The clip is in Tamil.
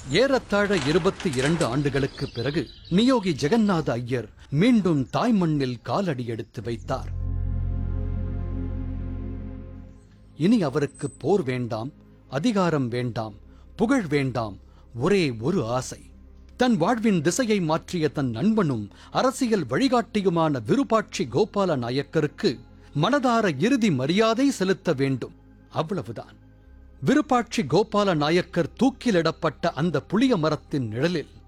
ஏறத்தாழ 22 ஆண்டுகளுக்கு பிறகு நியோகி ஜெகநாத ஐயர் மீண்டும் தாய்மண்ணில் காலடி எடுத்து வைத்தார். இனி அவருக்கு போர் வேண்டாம், அதிகாரம் வேண்டாம், புகழ் வேண்டாம். ஒரே ஒரு ஆசை. தன் வாழ்வின் திசையை மாற்றிய தன் நண்பனும் அரசியல் வழிகாட்டியுமான விருபாட்சி கோபால நாயக்கருக்கு மனதார இறுதி மரியாதை செலுத்த வேண்டும். அவ்வளவுதான். விருபாட்சி கோபால நாயக்கர் தூக்கிலிடப்பட்ட அந்த புளிய மரத்தின் நிழலில்